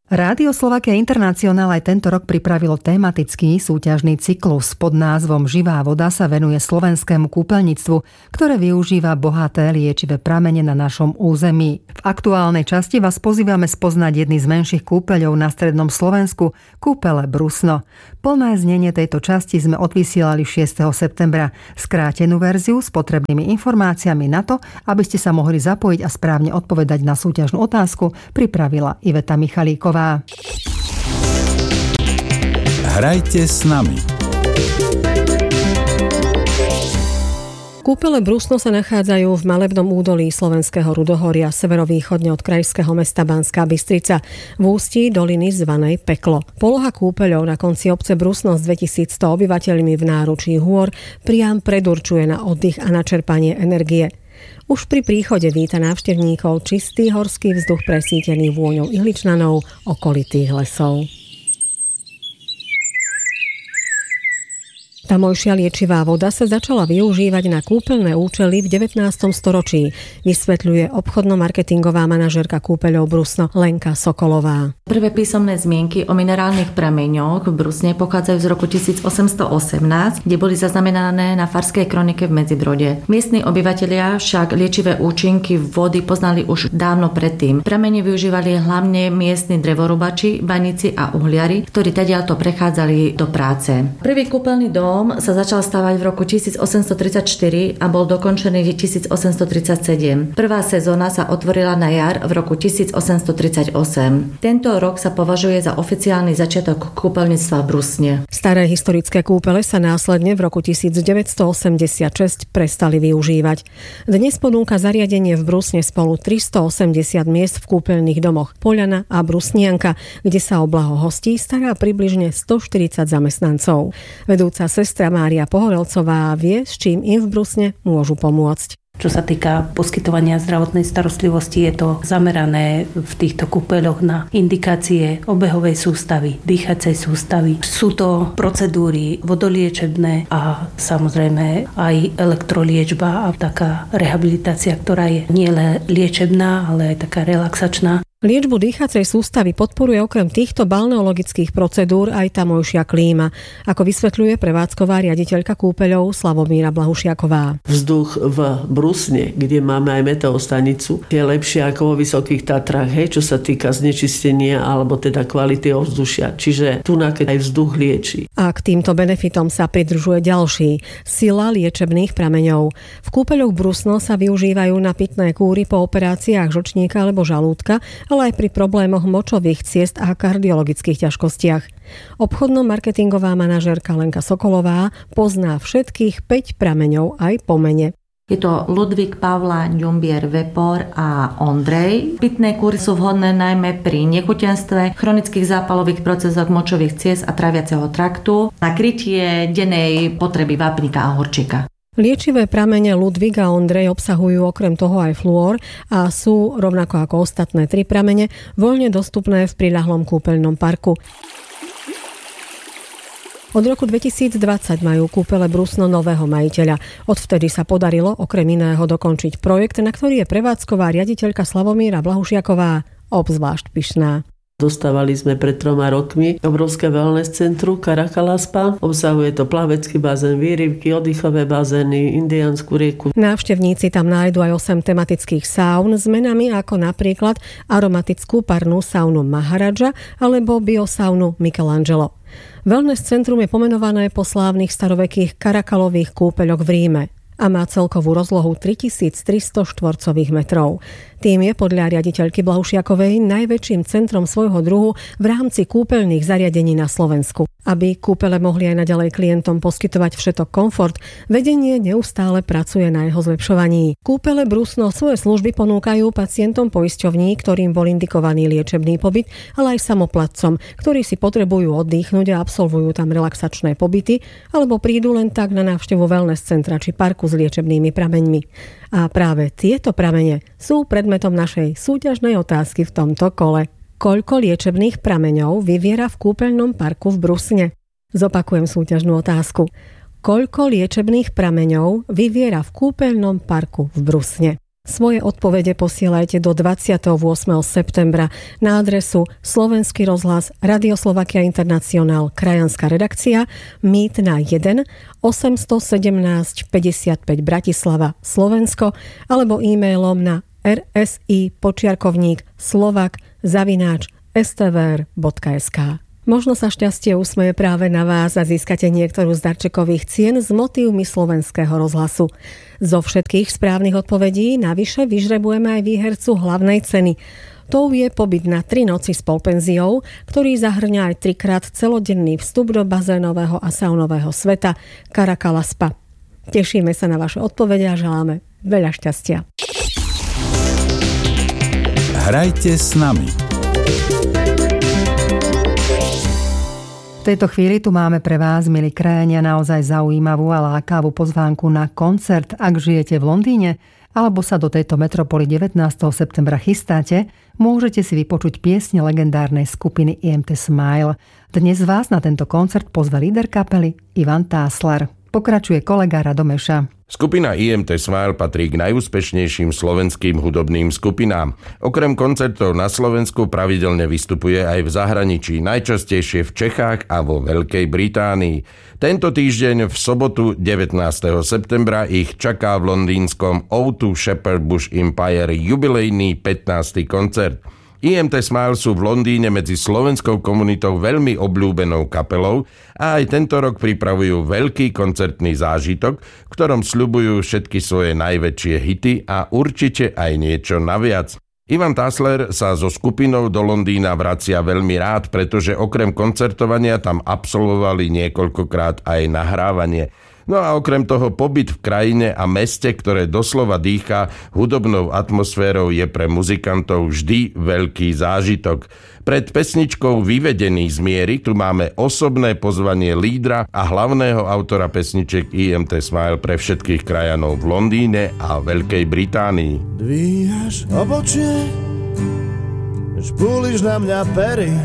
Rádio Slovakia International aj tento rok pripravilo tematický súťažný cyklus. Pod názvom Živá voda sa venuje slovenskému kúpeľníctvu, ktoré využíva bohaté liečivé pramene na našom území. V aktuálnej časti vás pozývame spoznať jedny z menších kúpeľov na strednom Slovensku, kúpele Brusno. Plné znenie tejto časti sme odvysielali 6. septembra. Skrátenú verziu s potrebnými informáciami na to, aby ste sa mohli zapojiť a správne odpovedať na súťažnú otázku, pripravila Iveta Michalíková. Hrajte s nami. Kúpele Brusno sa nachádzajú v malebnom údolí slovenského Rudohoria, severovýchodne od krajského mesta Banská Bystrica, v ústí doliny zvanej Peklo. Poloha kúpeľov na konci obce Brusno s 2100 obyvateľmi v náručí hôr priam predurčuje na oddych a načerpanie energie. Už pri príchode víta návštevníkov čistý horský vzduch presýtený vôňou ihličnanov okolitých lesov. Tamojšia liečivá voda sa začala využívať na kúpeľné účely v 19. storočí, vysvetľuje obchodno-marketingová manažérka kúpeľov Brusno Lenka Sokolová. Prvé písomné zmienky o minerálnych prameňoch v Brusne pochádzajú z roku 1818, kde boli zaznamenané na farskej kronike v Medzibrode. Miestni obyvatelia však liečivé účinky vody poznali už dávno predtým. Pramene využívali hlavne miestni drevorubači, baníci a uhliari, ktorí tadiaľto prechádzali do práce. Prvý kúpeľný dom sa začal stavať v roku 1834 a bol dokončený v 1837. Prvá sezóna sa otvorila na jar v roku 1838. Tento rok sa považuje za oficiálny začiatok kúpeľníctva v Brusne. Staré historické kúpele sa následne v roku 1986 prestali využívať. Dnes ponúka zariadenie v Brusne spolu 380 miest v kúpeľných domoch Poľana a Brusnianka, kde sa o blaho hostí stará približne 140 zamestnancov. Vedúca sestra Mária Pohorelcová vie, s čím im v Brusne môžu pomôcť. Čo sa týka poskytovania zdravotnej starostlivosti, je to zamerané v týchto kúpeľoch na indikácie obehovej sústavy, dýchacej sústavy. Sú to procedúry vodoliečebné a samozrejme aj elektroliečba a taká rehabilitácia, ktorá je nielen liečebná, ale aj taká relaxačná. Liečbu dýchacej sústavy podporuje okrem týchto balneologických procedúr aj tamojšia klíma, ako vysvetľuje prevádzková riaditeľka kúpeľov Slavomíra Blahušiaková. Vzduch v Brusne, kde máme aj meteostanicu, je lepšie ako vo Vysokých Tatrách, čo sa týka znečistenia alebo teda kvality ovzdušia. Čiže tu aj vzduch lieči. A k týmto benefitom sa pridružuje ďalší sila liečebných prameňov. V kúpeľoch Brusno sa využívajú na pitné kúry po operáciách žlčníka alebo žalúdka, ale aj pri problémoch močových ciest a kardiologických ťažkostiach. Obchodno-marketingová manažérka Lenka Sokolová pozná všetkých 5 prameňov aj po mene. Je to Ludvík, Pavla, Ďumbier, Vepor a Ondrej. Pitné kúry sú vhodné najmä pri nechutenstve, chronických zápalových procesoch močových ciest a traviaceho traktu, na krytie dennej potreby vápnika a horčíka. Liečivé pramene Ludvík a Ondrej obsahujú okrem toho aj fluor a sú, rovnako ako ostatné 3 pramene, voľne dostupné v priľahlom kúpeľnom parku. Od roku 2020 majú kúpele Brusno nového majiteľa. Odvtedy sa podarilo okrem iného dokončiť projekt, na ktorý je prevádzková riaditeľka Slavomíra Blahušiaková obzvlášť pyšná. Dostávali sme pred 3 rokmi obrovské wellness centrum Karakala Spa. Obsahuje to plavecký bazén, výrivky, oddychové bazény, indiánsku rieku. Návštevníci tam nájdu aj 8 tematických saun s menami ako napríklad aromatickú parnú saunu Maharaja alebo biosaunu Michelangelo. Wellness centrum je pomenované po slávnych starovekých karakalových kúpeľoch v Ríme a má celkovú rozlohu 3300 štvorcových metrov. Tým je podľa riaditeľky Blahušiakovej najväčším centrom svojho druhu v rámci kúpeľných zariadení na Slovensku. Aby kúpele mohli aj naďalej klientom poskytovať všetok komfort, vedenie neustále pracuje na jeho zlepšovaní. Kúpele Brusno svoje služby ponúkajú pacientom poisťovní, ktorým bol indikovaný liečebný pobyt, ale aj samoplatcom, ktorí si potrebujú oddychnúť a absolvujú tam relaxačné pobyty, alebo prídu len tak na návštevu wellness centra či parku s liečebnými prameňmi. A práve tieto pramene sú predmetom našej súťažnej otázky v tomto kole. Koľko liečebných prameňov vyviera v kúpeľnom parku v Brusne? Zopakujem súťažnú otázku. Koľko liečebných prameňov vyviera v kúpeľnom parku v Brusne? Svoje odpovede posielajte do 28. septembra na adresu Slovenský rozhlas, Radio Slovakia International, krajanská redakcia, Mýtna 1, 817 55 Bratislava, Slovensko, alebo e-mailom na rsi@slovak@stvr.sk. Možno sa šťastie usmeje práve na vás a získate niektorú z darčekových cien s motívmi Slovenského rozhlasu. Zo všetkých správnych odpovedí navyše vyžrebujeme aj výhercu hlavnej ceny. Tou je pobyt na 3 noci s polpenziou, ktorý zahrňa aj 3-krát celodenný vstup do bazénového a saunového sveta Karakala Spa. Tešíme sa na vaše odpovede a želáme veľa šťastia. Hrajte s nami. V tejto chvíli tu máme pre vás, milí krajania, naozaj zaujímavú a lákavú pozvánku na koncert. Ak žijete v Londýne alebo sa do tejto metropoly 19. septembra chystáte, môžete si vypočuť piesne legendárnej skupiny IMT Smile. Dnes vás na tento koncert pozve líder kapely Ivan Tásler. Pokračuje kolega Rado Meša. Skupina IMT Smile patrí k najúspešnejším slovenským hudobným skupinám. Okrem koncertov na Slovensku pravidelne vystupuje aj v zahraničí, najčastejšie v Čechách a vo Veľkej Británii. Tento týždeň v sobotu 19. septembra ich čaká v londýnskom O2 Shepherd Bush Empire jubilejný 15. koncert. IMT Smile sú v Londýne medzi slovenskou komunitou veľmi obľúbenou kapelou a aj tento rok pripravujú veľký koncertný zážitok, v ktorom sľubujú všetky svoje najväčšie hity a určite aj niečo naviac. Ivan Tásler sa so skupinou do Londýna vracia veľmi rád, pretože okrem koncertovania tam absolvovali niekoľkokrát aj nahrávanie. No a okrem toho pobyt v krajine a meste, ktoré doslova dýcha hudobnou atmosférou, je pre muzikantov vždy veľký zážitok. Pred pesničkou Vyvedený z miery tu máme osobné pozvanie lídra a hlavného autora pesniček IMT Smile pre všetkých krajanov v Londýne a Veľkej Británii. Dvíhaš obočie, špúliš na mňa pery,